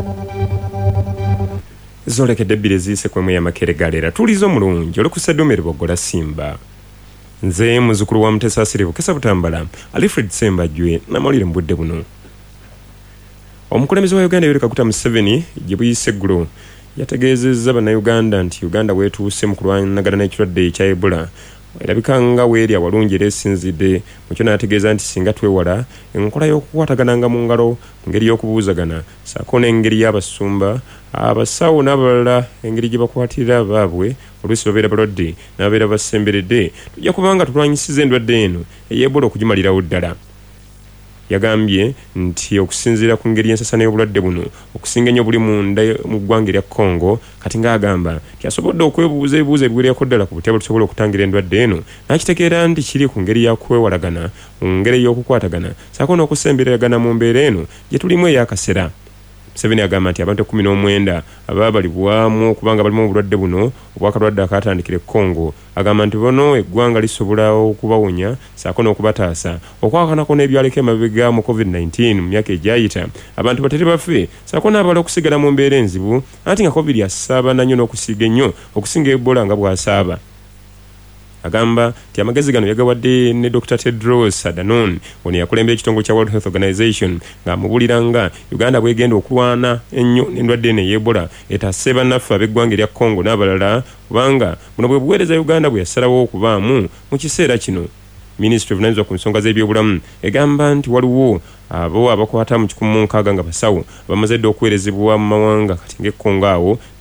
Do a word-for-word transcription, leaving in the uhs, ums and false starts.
Zolekedde ebbiri eziise kwemu ya Makeregalera tulizo mulungi olw'okusedduumira Boggola Simba. Nze muzzukulu wa Mutesa Asiribu Kesa Butambala Alfred Sembajjwe namawulire mu budde buno. Omukulembeze wa Uganda Yoweri Kaguta Museveni gye buyise eggulo yategeezezza bannayuganda nti Uganda weetuuse mu kulwanagana n'ekirwadde ekya Ebola erabika nga weeri awalungi era esinzidde mu kyo n'ategeeza nti singa twewala enkola y'okukwatagananga mu ngalo mu ngeri y'okubuuzagana ssaako n'engeri y'abasumba abasawo n'abalala engeri gye bakwatirira baabwe oluusi babeera balwadde n'ababeera basemberedde tujja kubanga tulwanyisiza endwadde eno ey'Ebola okugimalirawo ddala. Yagambye nti okusinziira ku ngeri y'ensasana y'obulwadde buno okusinga ennyo buli munda mu ggwanga erya Congo kati ng'agamba nti asobodde okwebuuza ebibuuzo ebiwererako ddala ku butya busobola okutangira endwadde eno n'akitegeera nti kiri ku ngeri ya kwewalagana mu ngeri y'okukwatagana ssaako n'okusembereragana mu mbeera eno gye tulimu ey'akaseera. Museveni agamba nti abantu ekkumi n'omwenda abaabalibwamu okubanga balimu obulwadde buno obwakalwadde akaatandikira e Congo. Agamba nti bono eggwanga lisobola okubawonya ssaako n'okubataasa okwakanako n'ebyaleka emabega mu covid nineteen mu myaka egyayita abantu batere bafe ssaako n'abala okusigala mu mbeera enzibu anti nga covid yasaabana nnyo n'okusiiga ennyo okusinga Ebola nga bw'asaaba. Agamba nti amagezi gano yagawadde ne Doctor Tedros Adhanom ono yakulembera ekitongole kya World Health Organization ng'amubulira nga Uganda bwegenda okulwana ennyo n'endwadde eno ey'Ebola etasse bannaffe ab'eggwanga erya Congo n'abalala kubanga buno bwe buweereza Uganda bwe yasalawo okubaamu mu kiseera kino. Ministry of Health ku nsonga z'ebyobulamu egamba nti waliwo abo abakwata mu kikumi mu nkaaga nga basawo bamaze dda okuweerezebwa mu mawanga kati ng'e Congo awo